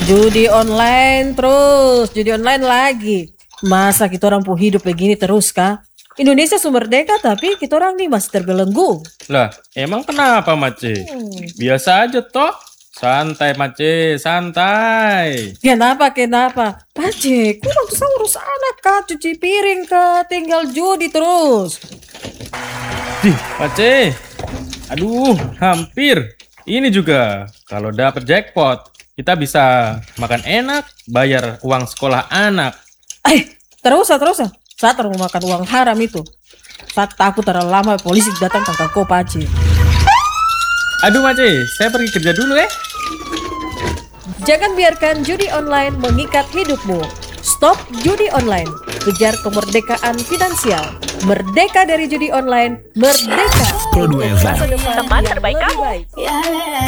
Judi online terus, judi online lagi. Masa kita orang pun hidup begini terus kah? Indonesia merdeka tapi kita orang nih masih terbelenggu. Lah, emang kenapa Mace? Biasa aja toh. Santai Mace, santai. Kenapa? Pace, kurang tuh urus anak kah, cuci piring kah, tinggal judi terus. Mace. Aduh, hampir. Ini juga, kalau dapet jackpot, kita bisa makan enak, bayar uang sekolah anak. Terus. Saya terus makan uang haram itu. Saya takut terlalu lama polisi datang tangkap kau Pace. Aduh Mace, saya pergi kerja dulu ya. Jangan biarkan judi online mengikat hidupmu. Stop judi online. Kejar kemerdekaan finansial. Merdeka dari judi online. Merdeka. Pro 2 FM. Teman terbaik kamu.